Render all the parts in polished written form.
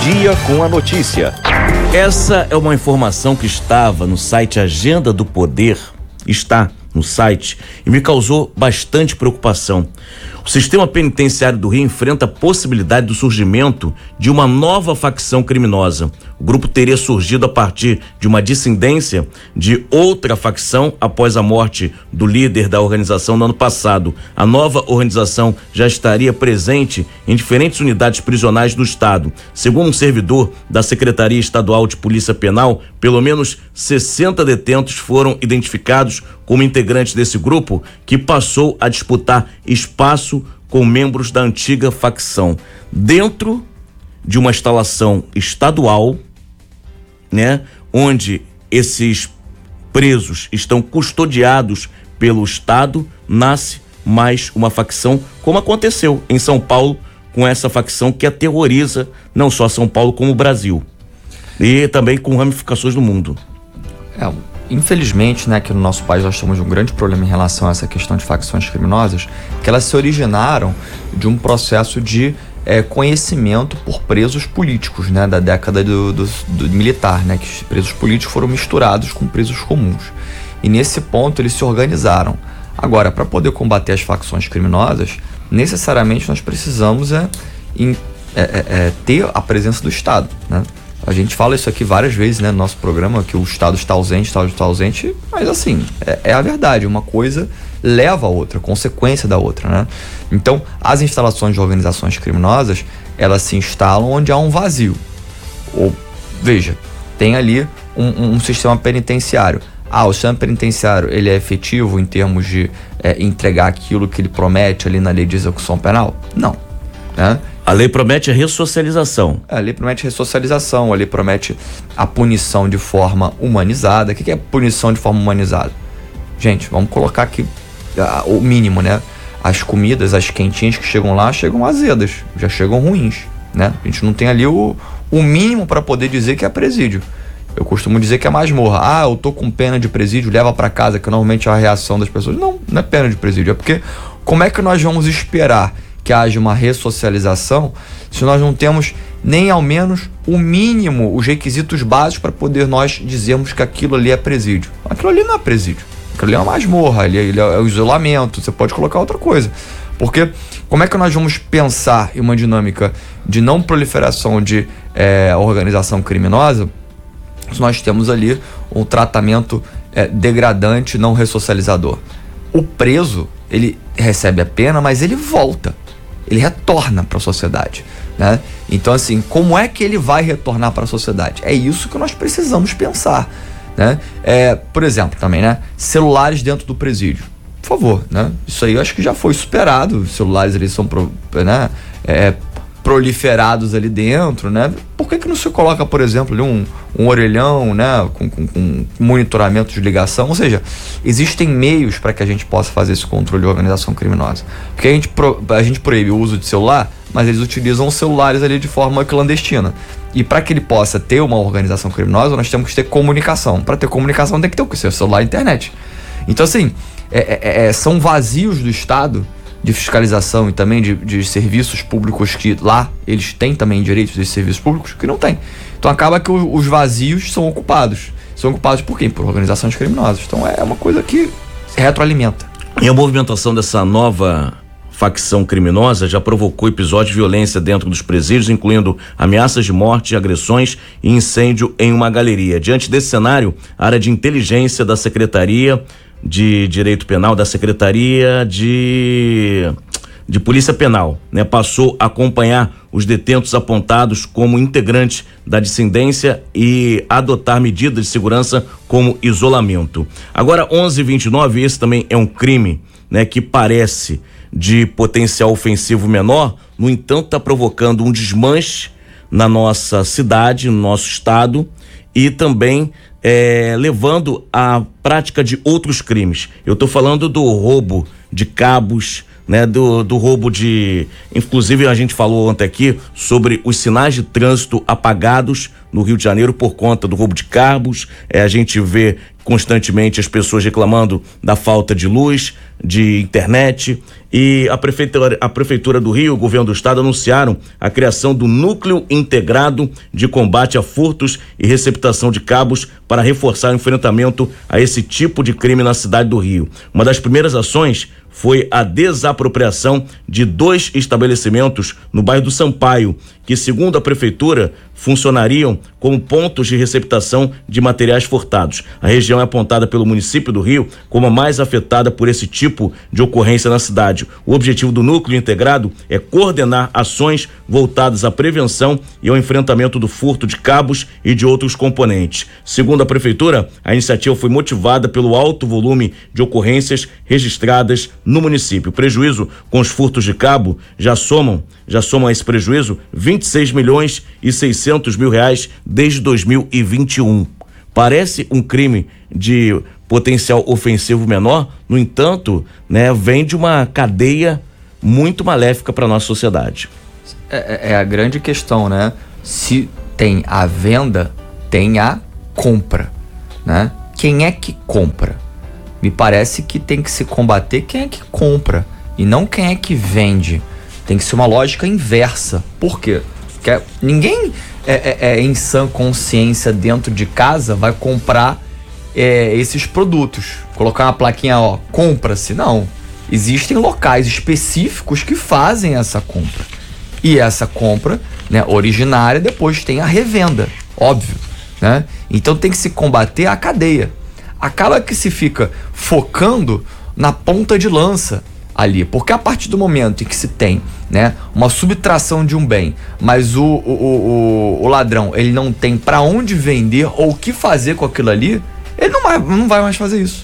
dia com a notícia. Essa é uma informação que estava no site Agenda do Poder, está no site, e me causou bastante preocupação. O sistema penitenciário do Rio enfrenta a possibilidade do surgimento de uma nova facção criminosa. O grupo teria surgido a partir de uma dissidência de outra facção após a morte do líder da organização no ano passado. A nova organização já estaria presente em diferentes unidades prisionais do estado. Segundo um servidor da Secretaria Estadual de Polícia Penal, pelo menos 60 detentos foram identificados como integrantes desse grupo, que passou a disputar espaço com membros da antiga facção dentro de uma instalação estadual, né, onde esses presos estão custodiados pelo estado. Nasce mais uma facção, como aconteceu em São Paulo com essa facção que aterroriza não só São Paulo como o Brasil, e também com ramificações no mundo. Infelizmente, né, que no nosso país nós temos um grande problema em relação a essa questão de facções criminosas, que elas se originaram de um processo de conhecimento por presos políticos, né, da década do militar, né, que os presos políticos foram misturados com presos comuns. E nesse ponto eles se organizaram. Agora, para poder combater as facções criminosas, necessariamente nós precisamos ter a presença do Estado, né? A gente fala isso aqui várias vezes, né, no nosso programa, que o Estado está ausente, mas assim, é a verdade, uma coisa leva a outra, consequência da outra, né? Então, as instalações de organizações criminosas, elas se instalam onde há um vazio. Ou, veja, tem ali um sistema penitenciário. O sistema penitenciário, ele é efetivo em termos de entregar aquilo que ele promete ali na lei de execução penal? Não, né? A lei promete a ressocialização. A lei promete ressocialização, a lei promete a punição de forma humanizada. O que é punição de forma humanizada? Gente, vamos colocar aqui o mínimo, né? As comidas, as quentinhas que chegam lá, chegam azedas, já chegam ruins, né? A gente não tem ali o mínimo para poder dizer que é presídio. Eu costumo dizer que é masmorra. Eu tô com pena de presídio, leva para casa, que normalmente é a reação das pessoas. Não é pena de presídio, é porque como é que nós vamos esperar que haja uma ressocialização se nós não temos nem ao menos o mínimo, os requisitos básicos para poder nós dizermos que aquilo ali é presídio? Aquilo ali não é presídio, aquilo ali é uma masmorra, ele é o isolamento, você pode colocar outra coisa. Porque como é que nós vamos pensar em uma dinâmica de não proliferação de organização criminosa se nós temos ali um tratamento degradante, não ressocializador? O preso, ele recebe a pena, mas ele volta, ele retorna para a sociedade, né? Então, assim, como é que ele vai retornar para a sociedade? É isso que nós precisamos pensar, né? Por exemplo, também, né? Celulares dentro do presídio. Por favor, né? Isso aí eu acho que já foi superado. Os celulares, eles são proliferados ali dentro, né? Por que não se coloca, por exemplo, ali um orelhão, né? Com monitoramento de ligação? Ou seja, existem meios para que a gente possa fazer esse controle de organização criminosa. Porque a gente proíbe o uso de celular, mas eles utilizam os celulares ali de forma clandestina. E para que ele possa ter uma organização criminosa, nós temos que ter comunicação. Para ter comunicação tem que ter o que? Seu celular e internet. Então, assim, são vazios do Estado de fiscalização e também de serviços públicos que lá eles têm também direitos de serviços públicos que não têm. Então acaba que os vazios são ocupados. São ocupados por quem? Por organizações criminosas. Então é uma coisa que retroalimenta. E a movimentação dessa nova facção criminosa já provocou episódios de violência dentro dos presídios, incluindo ameaças de morte, agressões e incêndio em uma galeria. Diante desse cenário, a área de inteligência da Secretaria de Direito Penal, da Secretaria de Polícia Penal, né, passou a acompanhar os detentos apontados como integrantes da dissidência e adotar medidas de segurança como isolamento. Agora, 11h29, esse também é um crime, né, que parece de potencial ofensivo menor, no entanto está provocando um desmanche na nossa cidade, no nosso estado, e também levando à prática de outros crimes. Eu estou falando do roubo de cabos, né, do roubo de... Inclusive a gente falou ontem aqui sobre os sinais de trânsito apagados no Rio de Janeiro por conta do roubo de cabos. A gente vê constantemente as pessoas reclamando da falta de luz, de internet, e a prefeitura do Rio, o governo do estado, anunciaram a criação do Núcleo Integrado de Combate a Furtos e Receptação de Cabos para reforçar o enfrentamento a esse tipo de crime na cidade do Rio. Uma das primeiras ações foi a desapropriação de 2 estabelecimentos no bairro do Sampaio, que, segundo a prefeitura, funcionariam como pontos de receptação de materiais furtados. A região é apontada pelo município do Rio como a mais afetada por esse tipo de ocorrência na cidade. O objetivo do Núcleo Integrado é coordenar ações voltadas à prevenção e ao enfrentamento do furto de cabos e de outros componentes. Segundo a prefeitura, a iniciativa foi motivada pelo alto volume de ocorrências registradas no município. O prejuízo com os furtos de cabo já somam a esse prejuízo 26 milhões e 600 mil reais desde 2021. Parece um crime de potencial ofensivo menor, no entanto, vem de uma cadeia muito maléfica para a nossa sociedade. É a grande questão, né? Se tem a venda, tem a compra, né? Quem é que compra? Me parece que tem que se combater quem é que compra e não quem é que vende. Tem que ser uma lógica inversa. Por quê? Porque ninguém em sã consciência dentro de casa vai comprar esses produtos. Colocar uma plaquinha, compra-se. Não. Existem locais específicos que fazem essa compra. E essa compra, originária, depois tem a revenda. Óbvio, né? Então tem que se combater a cadeia. Acaba que se fica focando na ponta de lança ali, porque a partir do momento em que se tem, uma subtração de um bem, mas o ladrão, ele não tem para onde vender ou o que fazer com aquilo ali, ele não vai mais fazer isso.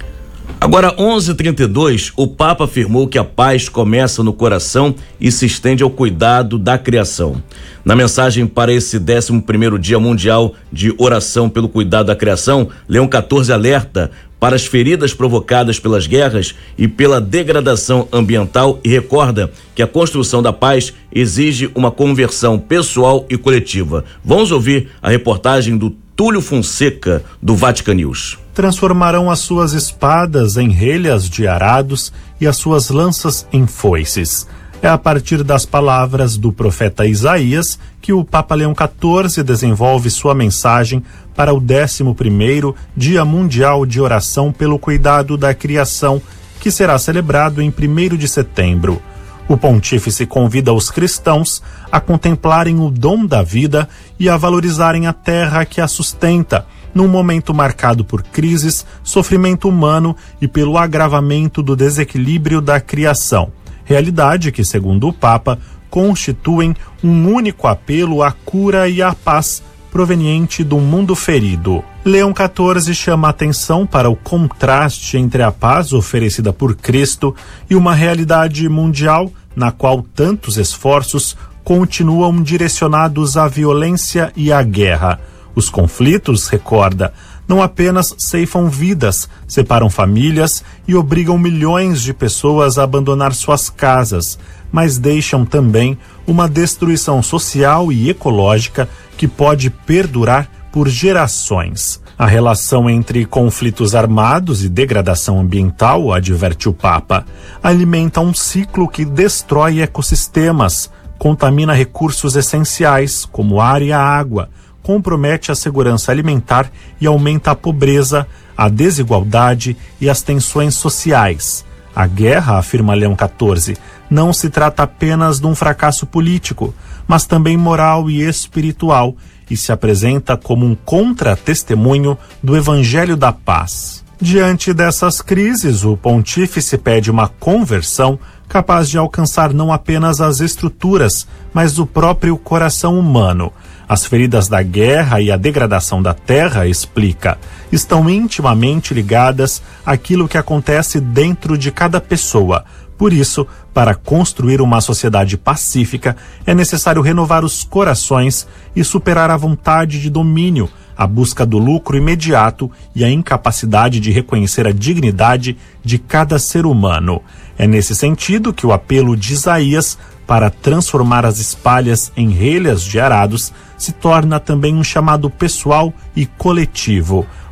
Agora, 11h32, o Papa afirmou que a paz começa no coração e se estende ao cuidado da criação. Na mensagem para esse 11º Dia Mundial de Oração pelo Cuidado da Criação, Leão XIV alerta para as feridas provocadas pelas guerras e pela degradação ambiental e recorda que a construção da paz exige uma conversão pessoal e coletiva. Vamos ouvir a reportagem do Túlio Fonseca, do Vatican News. Transformarão as suas espadas em relhas de arados e as suas lanças em foices. É a partir das palavras do profeta Isaías que o Papa Leão XIV desenvolve sua mensagem para o 11º Dia Mundial de Oração pelo Cuidado da Criação, que será celebrado em 1º de setembro. O pontífice convida os cristãos a contemplarem o dom da vida e a valorizarem a terra que a sustenta, num momento marcado por crises, sofrimento humano e pelo agravamento do desequilíbrio da criação. Realidade que, segundo o Papa, constituem um único apelo à cura e à paz proveniente do mundo ferido. Leão XIV chama a atenção para o contraste entre a paz oferecida por Cristo e uma realidade mundial na qual tantos esforços continuam direcionados à violência e à guerra. Os conflitos, recorda, não apenas ceifam vidas, separam famílias e obrigam milhões de pessoas a abandonar suas casas, mas deixam também uma destruição social e ecológica que pode perdurar por gerações. A relação entre conflitos armados e degradação ambiental, adverte o Papa, alimenta um ciclo que destrói ecossistemas, contamina recursos essenciais, como ar e a água, compromete a segurança alimentar e aumenta a pobreza, a desigualdade e as tensões sociais. A guerra, afirma Leão XIV, não se trata apenas de um fracasso político, mas também moral e espiritual, e se apresenta como um contra-testemunho do Evangelho da Paz. Diante dessas crises, o pontífice pede uma conversão capaz de alcançar não apenas as estruturas, mas o próprio coração humano. As feridas da guerra e a degradação da terra, explica, estão intimamente ligadas àquilo que acontece dentro de cada pessoa. Por isso, para construir uma sociedade pacífica, é necessário renovar os corações e superar a vontade de domínio, a busca do lucro imediato e a incapacidade de reconhecer a dignidade de cada ser humano. É nesse sentido que o apelo de Isaías para transformar as espalhas em relhas de arados se torna também um chamado pessoal e coletivo.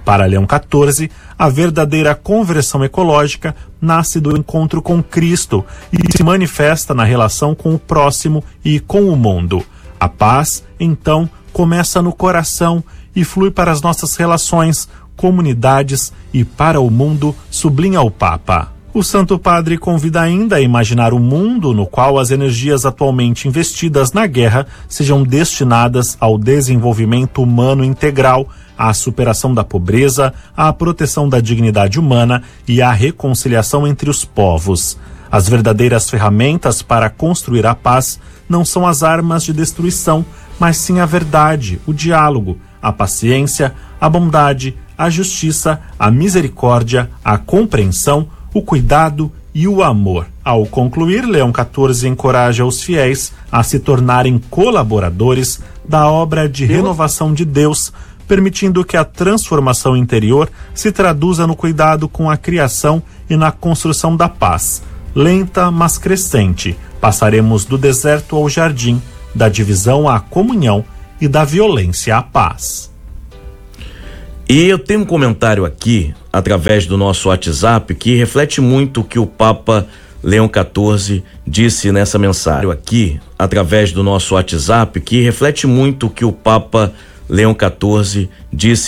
Para Leão XIV, a verdadeira conversão ecológica nasce do encontro com Cristo e se manifesta na relação com o próximo e com o mundo. A paz, então, começa no coração e flui para as nossas relações, comunidades e para o mundo, sublinha o Papa. O Santo Padre convida ainda a imaginar um mundo no qual as energias atualmente investidas na guerra sejam destinadas ao desenvolvimento humano integral, à superação da pobreza, à proteção da dignidade humana e à reconciliação entre os povos. As verdadeiras ferramentas para construir a paz não são as armas de destruição, mas sim a verdade, o diálogo, a paciência, a bondade, a justiça, a misericórdia, a compreensão, o cuidado e o amor. Ao concluir, Leão XIV encoraja os fiéis a se tornarem colaboradores da obra de renovação de Deus, permitindo que a transformação interior se traduza no cuidado com a criação e na construção da paz. Lenta, mas crescente, passaremos do deserto ao jardim, da divisão à comunhão e da violência à paz. E eu tenho um comentário aqui, através do nosso WhatsApp, que reflete muito o que o Papa Leão XIV disse nessa mensagem. Aqui, através do nosso WhatsApp, que reflete muito o que o Papa Leão XIV disse